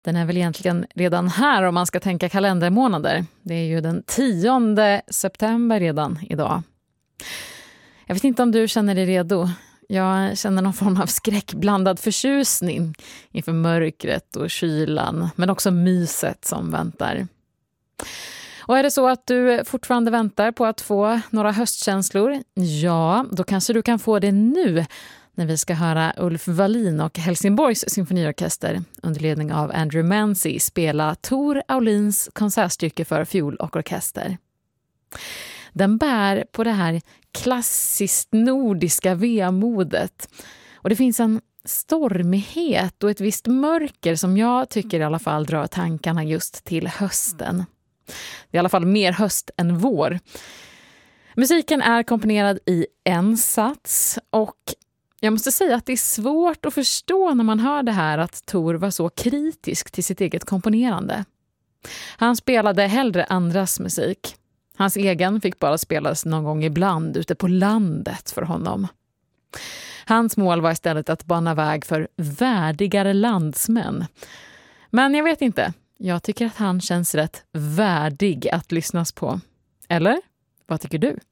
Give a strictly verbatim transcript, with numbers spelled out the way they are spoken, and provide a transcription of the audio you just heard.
Den är väl egentligen redan här om man ska tänka kalendermånader. Det är ju den tionde september redan idag. Jag vet inte om du känner dig redo. Jag känner någon form av skräckblandad förtjusning inför mörkret och kylan, men också myset som väntar. Och är det så att du fortfarande väntar på att få några höstkänslor, ja, då kanske du kan få det nu när vi ska höra Ulf Wallin och Helsingborgs symfoniorkester under ledning av Andrew Mancy spela Tor Aulins konsertstycke för fiol och orkester. Den bär på det här klassiskt nordiska vemodet. Och det finns en stormighet och ett visst mörker som jag tycker i alla fall drar tankarna just till hösten. Det är i alla fall mer höst än vår. Musiken är komponerad i en sats och jag måste säga att det är svårt att förstå när man hör det här att Tor var så kritisk till sitt eget komponerande. Han spelade hellre andras musik. Hans egen fick bara spelas någon gång ibland ute på landet för honom. Hans mål var istället att bana väg för värdigare landsmän. Men jag vet inte, jag tycker att han känns rätt värdig att lyssnas på. Eller? Vad tycker du?